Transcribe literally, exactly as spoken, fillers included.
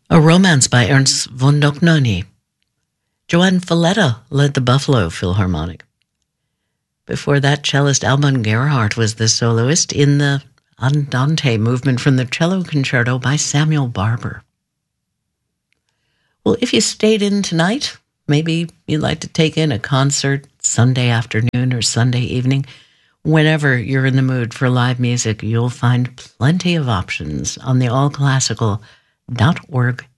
A Romance by Ernst von Dohnanyi. Joan Falletta led the Buffalo Philharmonic. Before that, cellist Alban Gerhardt was the soloist in the Andante movement from the Cello Concerto by Samuel Barber. Well, if you stayed in tonight, maybe you'd like to take in a concert Sunday afternoon or Sunday evening. Whenever you're in the mood for live music, you'll find plenty of options on the all classical dot org